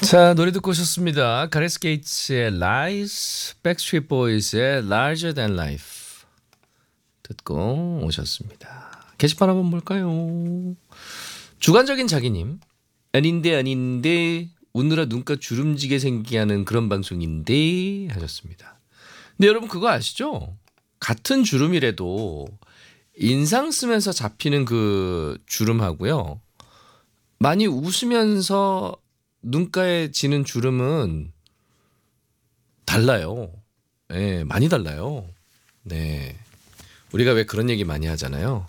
자, 노래 듣고 오셨습니다. 가레스 게이츠의 Lies, 백스트리트 보이즈의 Larger Than Life 듣고 오셨습니다. 게시판 한번 볼까요? 주관적인 자기님, 아닌데 웃느라 눈가 주름지게 생기게 하는 그런 방송인데 하셨습니다. 근데 여러분 그거 아시죠? 같은 주름이라도 인상 쓰면서 잡히는 그 주름하고요, 많이 웃으면서 눈가에 지는 주름은 달라요. 네, 많이 달라요. 네. 우리가 왜 그런 얘기 많이 하잖아요.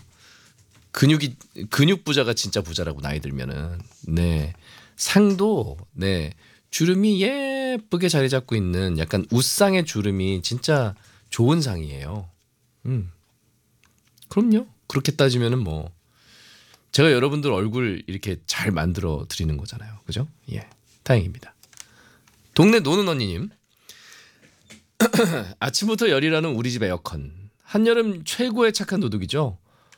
근육 부자가 진짜 부자라고 나이 들면은. 네. 상도 네. 주름이 예쁘게 자리 잡고 있는 약간 웃상의 주름이 진짜 좋은 상이에요. 그럼요. 그렇게 따지면은 뭐 제가 여러분들 얼굴 이렇게 잘 만들어 드리는 거잖아요. 그죠? 예. 다행입니다. 동네 노는 언니님. 아침부터 열이라는 우리 집 에어컨. 한여름 최고의 착한 도둑이죠.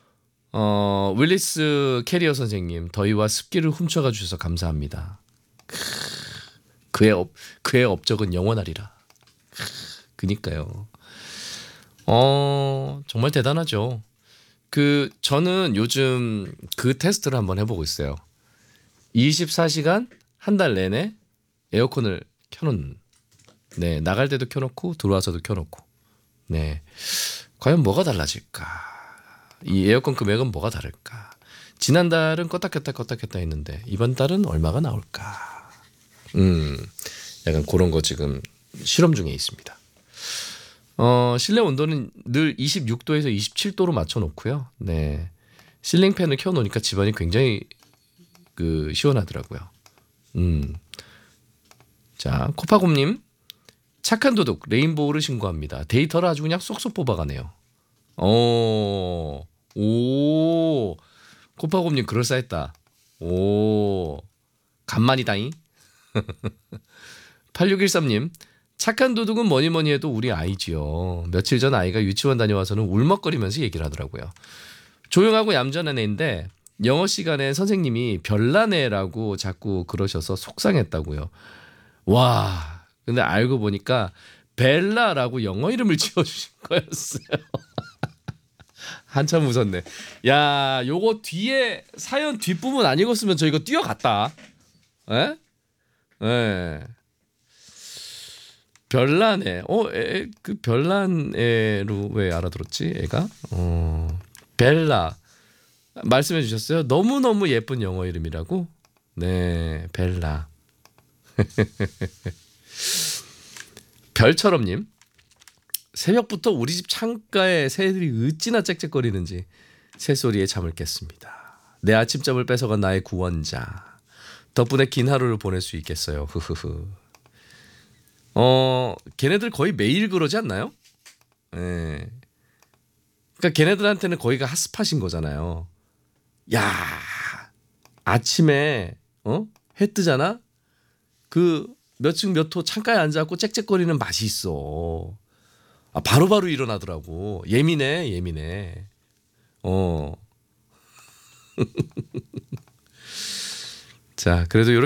윌리스 캐리어 선생님, 더위와 습기를 훔쳐가 주셔서 감사합니다. 그의 업적은 영원하리라. 그니까요. 정말 대단하죠. 저는 요즘 그 테스트를 한번 해보고 있어요. 24시간 한 달 내내 에어컨을 켜놓는. 네, 나갈 때도 켜놓고 들어와서도 켜놓고. 네, 과연 뭐가 달라질까? 이 에어컨 금액은 뭐가 다를까? 지난달은 껐다 켰다 했는데 이번 달은 얼마가 나올까? 약간 그런 거 지금 실험 중에 있습니다. 실내 온도는 늘 26도에서 27도로 맞춰놓고요. 네, 실링팬을 켜놓으니까 집안이 굉장히 시원하더라고요. 자, 코파곰님, 착한 도둑 레인보우를 신고합니다. 데이터를 아주 그냥 쏙쏙 뽑아가네요. 오, 코파곰님 그럴싸했다. 오, 간만이다잉. 8613님, 착한 도둑은 뭐니 해도 우리 아이지요. 며칠 전 아이가 유치원 다녀와서는 울먹거리면서 얘기를 하더라고요. 조용하고 얌전한 애인데 영어 시간에 선생님이 별나네라고 자꾸 그러셔서 속상했다고요. 와, 근데 알고 보니까 벨라라고 영어 이름을 지어주신 거였어요. 한참 웃었네. 야, 요거 뒤에 사연 뒷부분 안 읽었으면 저 이거 뛰어갔다. 에? 예. 별난 애. 그 별난 애로 왜 알아들었지? 애가? 벨라. 말씀해 주셨어요. 너무너무 예쁜 영어 이름이라고? 네, 벨라. 별처럼님. 새벽부터 우리 집 창가에 새들이 어찌나 짹짹거리는지 새소리에 잠을 깼습니다. 내 아침잠을 뺏어간 나의 구원자. 덕분에 긴 하루를 보낼 수 있겠어요. 흐흐흐. 걔네들 거의 매일 그러지 않나요? 예. 그러니까 걔네들한테는 거기가 핫스팟인 거잖아요. 야, 아침에 해 뜨잖아. 그 몇 층 몇 호 창가에 앉아갖고 짹짹거리는 맛이 있어. 바로바로 일어나더라고. 예민해. 자, 그래도